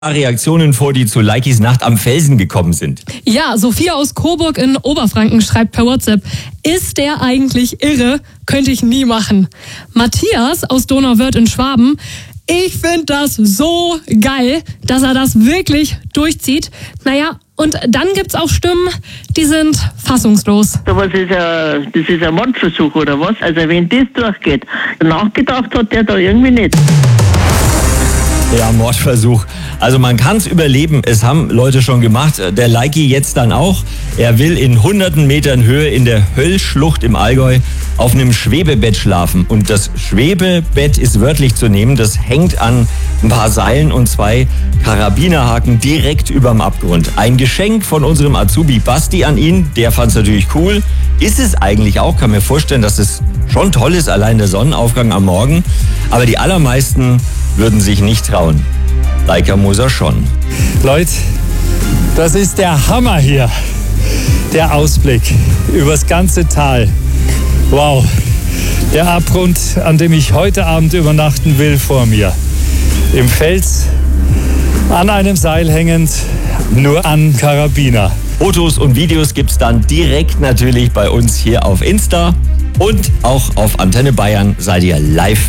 Reaktionen vor, die zu Leikis Nacht am Felsen gekommen sind. Ja, Sophia aus Coburg in Oberfranken schreibt per WhatsApp: Ist der eigentlich irre? Könnte ich nie machen. Matthias aus Donauwörth in Schwaben: Ich finde das so geil, dass er das wirklich durchzieht. Naja, und dann gibt's auch Stimmen, die sind fassungslos. Das ist ein Mordversuch oder was? Also wenn das durchgeht, nachgedacht hat der da irgendwie nicht. Ja, Mordversuch. Also man kann es überleben. Es haben Leute schon gemacht. Der Leiki jetzt dann auch. Er will in hunderten Metern Höhe in der Höllschlucht im Allgäu auf einem Schwebebett schlafen. Und das Schwebebett ist wörtlich zu nehmen. Das hängt an ein paar Seilen und 2 Karabinerhaken direkt überm Abgrund. Ein Geschenk von unserem Azubi Basti an ihn. Der fand es natürlich cool. Ist es eigentlich auch. Kann mir vorstellen, dass es schon toll ist, allein der Sonnenaufgang am Morgen. Aber die allermeisten würden sich nicht trauen. Leica Moser schon. Leute, das ist der Hammer hier. Der Ausblick übers ganze Tal. Wow. Der Abgrund, an dem ich heute Abend übernachten will, vor mir. Im Fels, an einem Seil hängend, nur an Karabiner. Fotos und Videos gibt's dann direkt natürlich bei uns hier auf Insta. Und auch auf Antenne Bayern seid ihr live